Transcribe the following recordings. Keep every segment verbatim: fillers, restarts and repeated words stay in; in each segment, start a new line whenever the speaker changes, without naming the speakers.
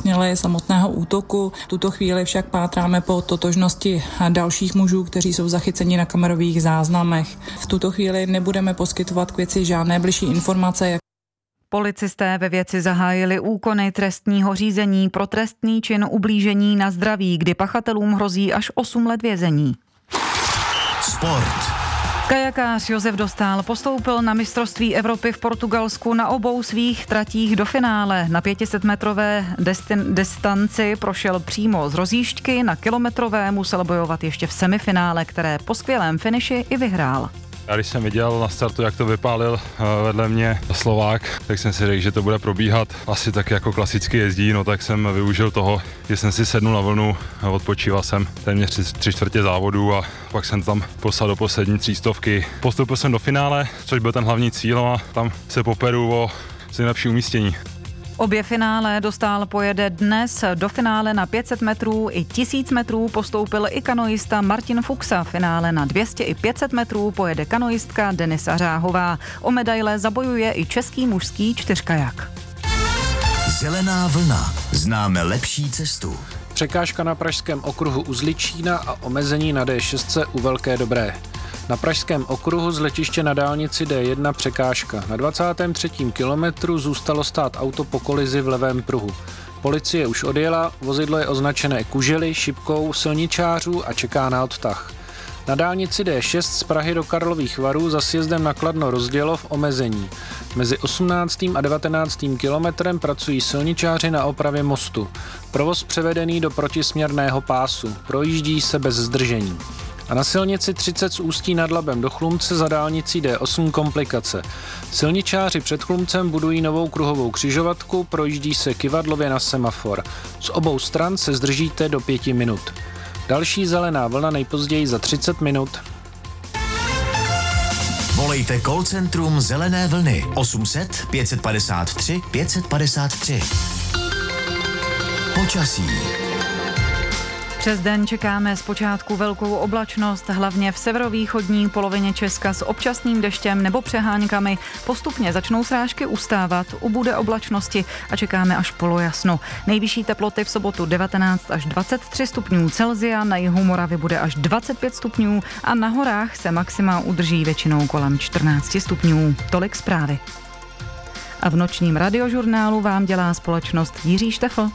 zúčastnili samotného útoku. V tuto chvíli však pátráme po totožnosti dalších mužů, kteří jsou zachyceni na kamerových záznamech. V tuto chvíli nebudeme poskytovat k věci žádné bližší informace.
Policisté ve věci zahájili úkony trestního řízení pro trestný čin ublížení na zdraví, kdy pachatelům hrozí až osm let vězení.
Sport.
Kajakář Josef Dostál postoupil na mistrovství Evropy v Portugalsku na obou svých tratích do finále. Na pětisetmetrové destin- distanci prošel přímo z rozjížďky, na kilometrové musel bojovat ještě v semifinále, které po skvělém finiši i vyhrál.
Já když jsem viděl na startu, jak to vypálil vedle mě Slovák, tak jsem si řekl, že to bude probíhat asi tak jako klasicky jezdí, no tak jsem využil toho, že jsem si sednul na vlnu, odpočíval jsem téměř tři, tři čtvrtě závodu a pak jsem tam poslal do poslední třístovky. Postoupil jsem do finále, což byl ten hlavní cíl, a tam se poperu o nejlepší umístění.
Obě finále Dostál pojede dnes. Do finále na pět set metrů i tisíc metrů postoupil i kanoista Martin Fuchsa. Finále na dvě stě i pět set metrů pojede kanoistka Denisa Řáhová. O medaile zabojuje i český mužský čtyřkajak.
Zelená vlna. Známe lepší cestu.
Překážka na pražském okruhu u Zličína a omezení na D šest u Velké Dobré. Na pražském okruhu z letiště na dálnici D jedna překážka. Na dvacátém třetím kilometru zůstalo stát auto po kolizi v levém pruhu. Policie už odjela, vozidlo je označené kužely, šipkou, silničářů a čeká na odtah. Na dálnici D šest z Prahy do Karlových Varů za sjezdem na Kladno Rozdělov omezení. Mezi osmnáctým a devatenáctým kilometrem pracují silničáři na opravě mostu. Provoz převedený do protisměrného pásu. Projíždí se bez zdržení. A na silnici třicet z Ústí nad Labem do Chlumce za dálnicí D osm komplikace. Silničáři před Chlumcem budují novou kruhovou křižovatku, projíždí se kyvadlově na semafor. Z obou stran se zdržíte do pěti minut. Další zelená vlna nejpozději za třicet minut.
Volejte call centrum Zelené vlny osm set pět padesát tři pět padesát tři. Počasí.
Přes den čekáme zpočátku velkou oblačnost, hlavně v severovýchodní polovině Česka s občasným deštěm nebo přeháňkami. Postupně začnou srážky ustávat, ubude oblačnosti a čekáme až polojasno. Nejvyšší teploty v sobotu devatenáct až dvacet tři stupňů Celsia, na jihu Moravy bude až dvacet pět stupňů a na horách se maxima udrží většinou kolem čtrnáct stupňů. Tolik zprávy. A v nočním radiožurnálu vám dělá společnost Jiří Štefl.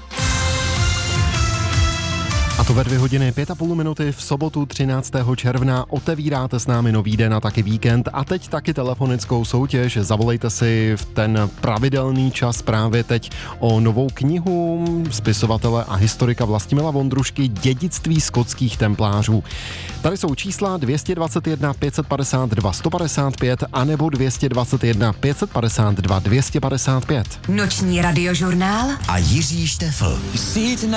A to ve dvě hodiny pět a půl minuty v sobotu třináctého června otevíráte s námi nový den a taky víkend a teď taky telefonickou soutěž. Zavolejte si v ten pravidelný čas právě teď o novou knihu spisovatele a historika Vlastimila Vondrušky Dědictví skotských templářů. Tady jsou čísla dvě stě dvacet jedna pět set padesát dva sto padesát pět anebo dvě stě dvacet jedna pět set padesát dva dvě stě padesát pět.
Noční radiožurnál
a Jiří Štefl.